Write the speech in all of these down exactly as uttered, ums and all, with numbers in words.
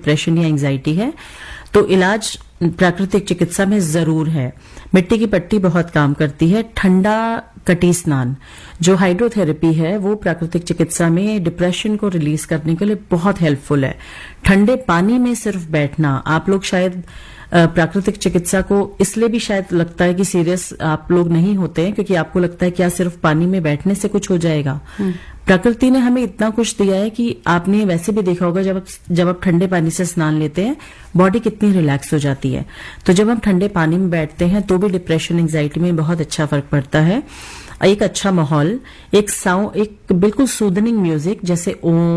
Depression या anxiety है तो इलाज प्राकृतिक चिकित्सा में जरूर है। मिट्टी की पट्टी बहुत काम करती है। ठंडा कटी स्नान जो हाइड्रोथेरेपी है वो प्राकृतिक चिकित्सा में डिप्रेशन को रिलीज करने के लिए बहुत हेल्पफुल है। ठंडे पानी में सिर्फ बैठना, आप लोग शायद प्राकृतिक चिकित्सा को इसलिए भी शायद लगता है कि सीरियस आप लोग नहीं होते हैं क्योंकि आपको लगता है क्या सिर्फ पानी में बैठने से कुछ हो जाएगा। प्रकृति ने हमें इतना कुछ दिया है कि आपने वैसे भी देखा होगा जब जब आप ठंडे पानी से स्नान लेते हैं बॉडी कितनी रिलैक्स हो जाती है। तो जब हम ठंडे पानी में बैठते हैं तो भी डिप्रेशन एंजाइटी में बहुत अच्छा फर्क पड़ता है। एक अच्छा माहौल, एक साउंड, एक बिल्कुल सूदनिंग म्यूजिक जैसे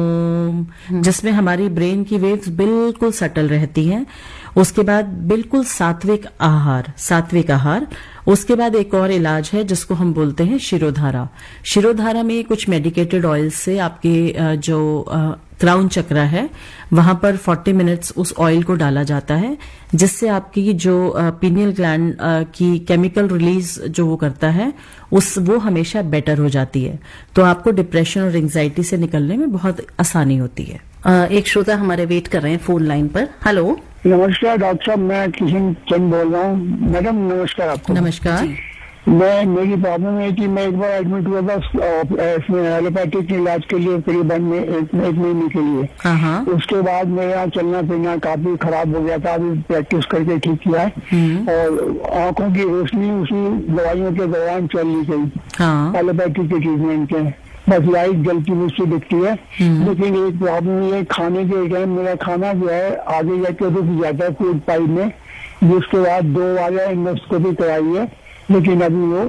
ओम, जिसमें हमारी ब्रेन की वेव्स बिल्कुल सटल रहती हैं। उसके बाद बिल्कुल सात्विक आहार, सात्विक आहार। उसके बाद एक और इलाज है जिसको हम बोलते हैं शिरोधारा। शिरोधारा में कुछ मेडिकेटेड ऑयल से आपके जो क्राउन चक्रा है वहां पर चालीस मिनट्स उस ऑयल को डाला जाता है जिससे आपकी जो पीनियल ग्लैंड की केमिकल रिलीज जो वो करता है उस वो हमेशा बेटर हो जाती है। तो आपको डिप्रेशन और एंजाइटी से निकलने में बहुत आसानी होती है। एक श्रोता हमारे वेट कर रहे हैं फोन लाइन पर। हेलो, नमस्कार डॉक्टर साहब, मैं किशन चंद बोल रहा हूँ। मैडम नमस्कार आपको। नमस्कार। मैं मेरी प्रॉब्लम है कि मैं एक बार एडमिट हुआ था इसमें एलोपैथिक इलाज के लिए करीबन में एक, एक महीने के लिए। हाँ। उसके बाद मेरा चलना फिरना काफी खराब हो गया था। अभी प्रैक्टिस करके ठीक किया है और आंखों की रोशनी उसी दवाइयों के दौरान चली गई। हाँ। एलोपैथिक के ट्रीटमेंट के बस लाइट जलती मुझसे दिखती है। लेकिन एक प्रॉब्लम ये है खाने के टाइम मेरा खाना जो है आगे जाके रुक जाता है फूड पाइप में, जिसके बाद दो बार एंडोस्कोपी कराई है लेकिन अभी वो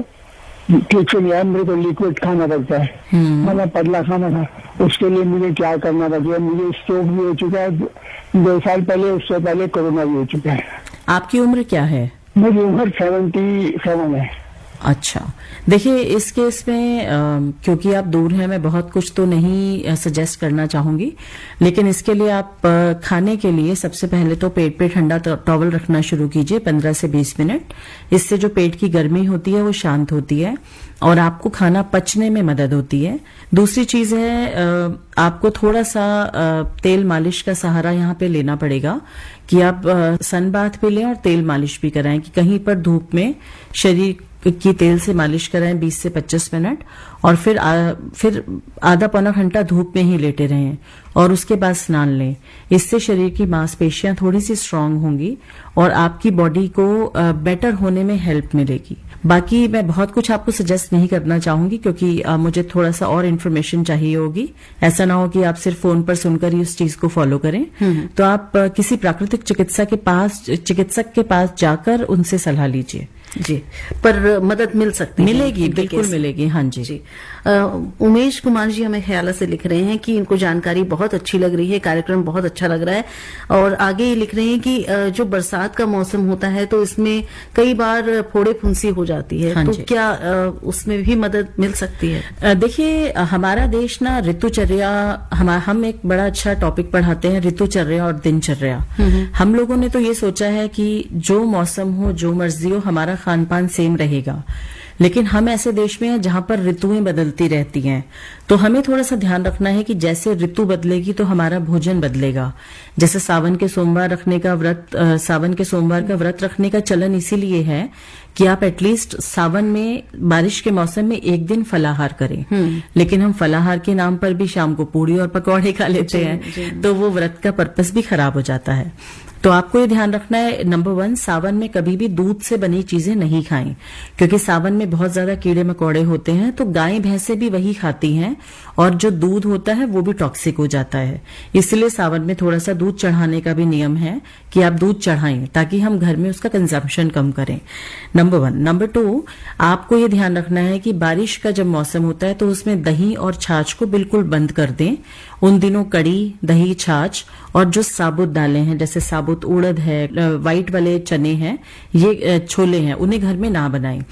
ठीक से नहीं है। मेरे को लिक्विड खाना पड़ता है, मतलब पतला खाना था। उसके लिए मुझे क्या करना पड़ता है? मुझे स्ट्रोक भी हो चुका है दो साल पहले, उससे पहले कोरोना भी हो चुका है। आपकी उम्र क्या है? मेरी उम्र सेवेंटी सेवन है। अच्छा, देखिए इस केस में आ, क्योंकि आप दूर हैं मैं बहुत कुछ तो नहीं सजेस्ट करना चाहूंगी, लेकिन इसके लिए आप आ, खाने के लिए सबसे पहले तो पेट पे ठंडा टॉवल रखना शुरू कीजिए पंद्रह से बीस मिनट। इससे जो पेट की गर्मी होती है वो शांत होती है और आपको खाना पचने में मदद होती है। दूसरी चीज है आ, आपको थोड़ा सा आ, तेल मालिश का सहारा यहाँ पे लेना पड़ेगा कि आप सन बाथ भी लें और तेल मालिश भी कराएं कि कहीं पर धूप में शरीर की तेल से मालिश कराएं बीस से पच्चीस मिनट और फिर आ, फिर आधा पौना घंटा धूप में ही लेटे रहें और उसके बाद स्नान लें। इससे शरीर की मांसपेशियां थोड़ी सी स्ट्रांग होंगी और आपकी बॉडी को बेटर होने में हेल्प मिलेगी। बाकी मैं बहुत कुछ आपको सजेस्ट नहीं करना चाहूंगी क्योंकि आ, मुझे थोड़ा सा और इन्फॉर्मेशन चाहिए होगी। ऐसा ना हो कि आप सिर्फ फोन पर सुनकर ही उस चीज को फॉलो करें। तो आप आ, किसी प्राकृतिक चिकित्सा के पास चिकित्सक के पास जाकर उनसे सलाह लीजिए। जी, पर मदद मिल सकती है? मिलेगी, बिल्कुल मिलेगी। हाँ जी। जी आ, उमेश कुमार जी हमें ख्याल से लिख रहे हैं कि इनको जानकारी बहुत अच्छी लग रही है, कार्यक्रम बहुत अच्छा लग रहा है और आगे ये लिख रहे हैं कि जो बरसात का मौसम होता है तो इसमें कई बार फोड़े फुंसी हो जाती है। हाँ तो क्या आ, उसमें भी मदद मिल सकती है? देखिए हमारा देश ना ऋतुचर्या, हम हम एक बड़ा अच्छा टॉपिक पढ़ाते हैं ऋतुचर्या और दिनचर्या। हम लोगों ने तो ये सोचा है कि जो मौसम हो जो मर्जी हो हमारा खान पान सेम रहेगा, लेकिन हम ऐसे देश में हैं जहां पर ऋतुएं बदलती रहती हैं। तो हमें थोड़ा सा ध्यान रखना है कि जैसे ऋतु बदलेगी तो हमारा भोजन बदलेगा। जैसे सावन के सोमवार रखने का व्रत आ, सावन के सोमवार का व्रत रखने का चलन इसीलिए है कि आप एटलीस्ट सावन में बारिश के मौसम में एक दिन फलाहार करें। लेकिन हम फलाहार के नाम पर भी शाम को पूड़ी और पकौड़े खा लेते हैं, तो वो व्रत का पर्पस भी खराब हो जाता है। तो आपको ये ध्यान रखना है, नंबर वन, सावन में कभी भी दूध से बनी चीजें नहीं खाएं क्योंकि सावन में बहुत ज्यादा कीड़े मकोड़े होते हैं। तो गाय भैंसे भी वही खाती हैं और जो दूध होता है वो भी टॉक्सिक हो जाता है। इसलिए सावन में थोड़ा सा दूध चढ़ाने का भी नियम है कि आप दूध चढ़ाएं ताकि हम घर में उसका कंजम्पशन कम करें। Number one. नंबर टू, आपको ये ध्यान रखना है कि बारिश का जब मौसम होता है तो उसमें दही और छाछ को बिल्कुल बंद कर दें। उन दिनों कड़ी, दही, छाछ और जो साबुत दालें हैं जैसे साबुत उड़द है, व्हाइट वाले चने हैं, ये छोले हैं, उन्हें घर में ना बनाएं।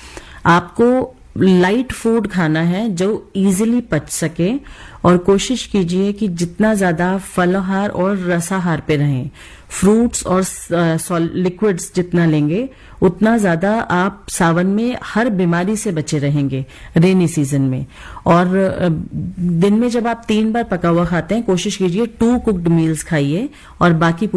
आपको लाइट फूड खाना है जो इजीली पच सके और कोशिश कीजिए कि जितना ज्यादा फलाहार और रसाहार पे रहें। फ्रूट्स और लिक्विड्स जितना लेंगे उतना ज्यादा आप सावन में हर बीमारी से बचे रहेंगे रेनी सीजन में। और दिन में जब आप तीन बार पका हुआ खाते हैं कोशिश कीजिए टू कुक्ड मील्स खाइए और बाकी